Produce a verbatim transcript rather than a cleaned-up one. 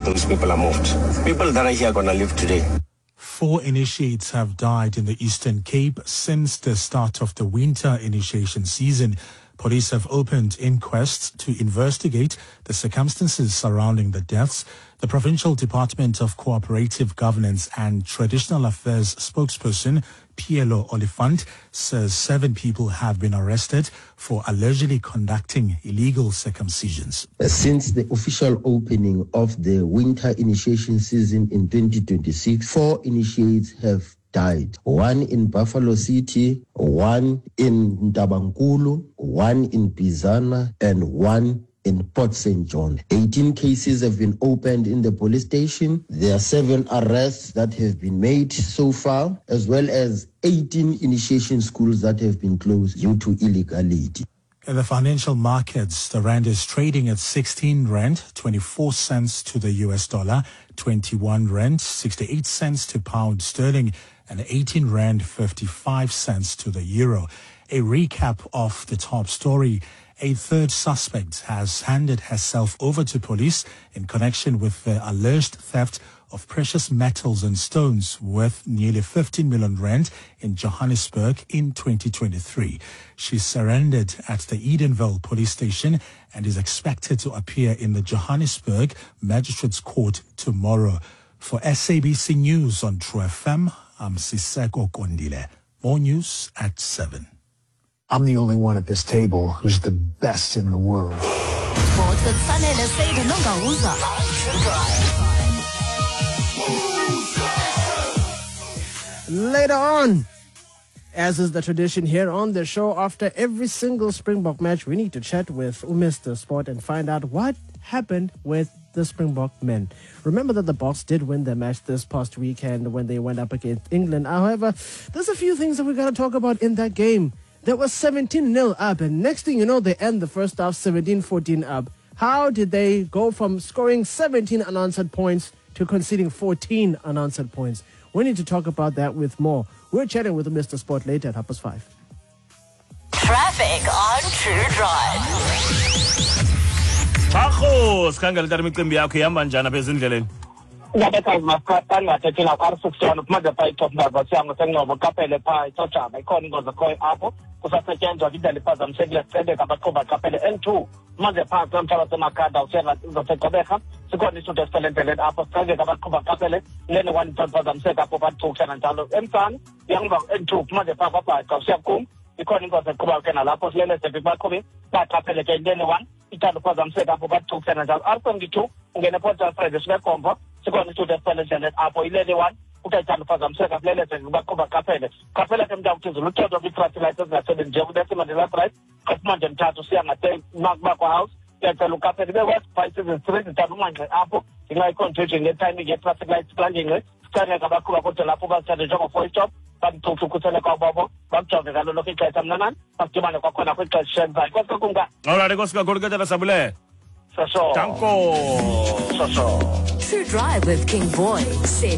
those people are moved. People that are here are going to live today. Four initiates have died in the Eastern Cape since the start of the winter initiation season. Police have opened inquests to investigate the circumstances surrounding the deaths. The Provincial Department of Cooperative Governance and Traditional Affairs spokesperson Pielo Olifant says seven people have been arrested for allegedly conducting illegal circumcisions. Since the official opening of the winter initiation season in twenty twenty-six, four initiates have died. One in Buffalo City, one in Ntabankulu, one in Bizana, and one in Port Saint John. eighteen cases have been opened in the police station. There are seven arrests that have been made so far, as well as eighteen initiation schools that have been closed due to illegality. In the financial markets, the rand is trading at sixteen rand, twenty-four cents to the U S dollar, twenty-one rand, sixty-eight cents to pound sterling, and eighteen rand, fifty-five cents to the euro. A recap of the top story. A third suspect has handed herself over to police in connection with the alleged theft of precious metals and stones worth nearly fifteen million rand in Johannesburg in twenty twenty-three. She surrendered at the Edenville police station and is expected to appear in the Johannesburg Magistrates Court tomorrow. For S A B C News on True F M, I'm Siseko Kondile. More news at seven. I'm the only one at this table who's the best in the world. Later on, as is the tradition here on the show, after every single Springbok match, we need to chat with Mister Sport and find out what happened with the Springbok men. Remember that the Boks did win their match this past weekend when they went up against England. However, there's a few things that we got to talk about in that game. They were seventeen nil up, and next thing you know, they end the first half seventeen fourteen up. How did they go from scoring seventeen unanswered points to conceding fourteen unanswered points? We need to talk about that with more. We're chatting with Mister Sport later at half past five. Traffic on True Drive. Chakho, sikhangela tata imicimbi yakho ihamba njani apha ezindleleni? Ngabekazi masiphatha ngathethela kwarisixhono kumaze pha itop number siyango senqobo qaphele pha itsojaba ikhona ingozi khoyo apho kusasetyenzwa indlela iphazamisekile sicebeka abaqhuba qaphele N two maze phantsi amhlaba semakhanda usengazosegqibeka sikhona isuthu esifele endleleni apho sicebeka abaqhuba qaphele lene one iphazamiseka apho bathukshana njalo emsana yangiba N two maze pha kwabhaca usiyakum ikhona ingozi eqhuba ke nalapho silele sebi baqhubi baqaphele ke lene one ithanda uphazamiseka apho bathukshana njalo R seventy-two ungene Port Alfred sibekhombo sikhona isuthu esifele endleleni apho ilele one utayithanda uphazamiseka kulele baqhuba qaphele qaphela ke mntu uthizula uthetho kwi-traffic light ezingasebenzi nje kudesimandela right qaphumanje mthathu siya ngate bakwa house uyacela uqaphele be-west five seven three zithanda umanxe apho ngenxa ye-confusion nge-timing ye-traffic light sikanjengxe sichaneka abaqhuba kodwa lapho bazithande njengo-four stop bamthutha ukhuseleko kwabo bakujonge ngalo lokho ixesha mnanani bakudibane kwakhona kwixesha elizayo koske kumka alright kosi kakhulu ke tata sabule so so Danko so so True Drive with King Boy.